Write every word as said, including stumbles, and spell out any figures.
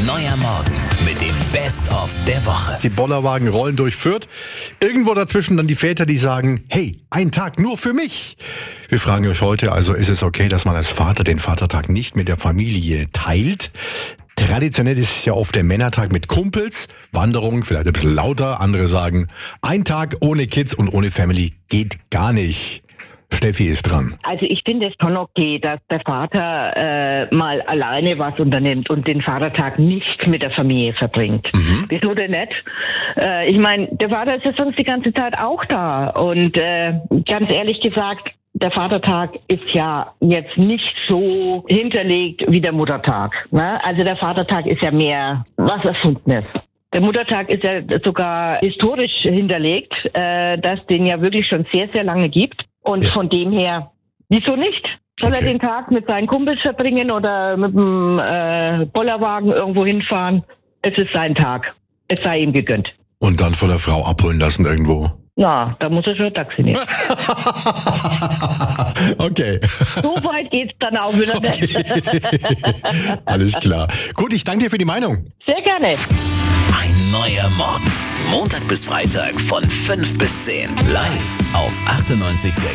neuer Morgen mit dem Best-of der Woche. Die Bollerwagen rollen durch Fürth. Irgendwo dazwischen dann die Väter, die sagen, hey, ein Tag nur für mich. Wir fragen euch heute, also ist es okay, dass man als Vater den Vatertag nicht mit der Familie teilt? Traditionell ist es ja oft der Männertag mit Kumpels, Wanderung, vielleicht ein bisschen lauter. Andere sagen, ein Tag ohne Kids und ohne Family geht gar nicht. Steffi ist dran. Also ich finde es schon okay, dass der Vater äh, mal alleine was unternimmt und den Vatertag nicht mit der Familie verbringt. Mhm. Wieso denn nicht? Äh, ich meine, der Vater ist ja sonst die ganze Zeit auch da. Und äh, ganz ehrlich gesagt, der Vatertag ist ja jetzt nicht so hinterlegt wie der Muttertag. Ne? Also der Vatertag ist ja mehr was Erfundenes. Der Muttertag ist ja sogar historisch hinterlegt, äh, dass den ja wirklich schon sehr, sehr lange gibt. Und ja. Von dem her, wieso nicht? Soll okay. er den Tag mit seinen Kumpels verbringen oder mit dem äh, Bollerwagen irgendwo hinfahren? Es ist sein Tag. Es sei ihm gegönnt. Und dann von der Frau abholen lassen irgendwo? Na, da muss er schon ein Taxi nehmen. Okay. So weit geht's dann auch wieder nicht. Okay. Alles klar. Gut, ich danke dir für die Meinung. Sehr gerne. Ein neuer Morgen. Montag bis Freitag von fünf bis zehn. Live auf achtundneunzig Komma sechs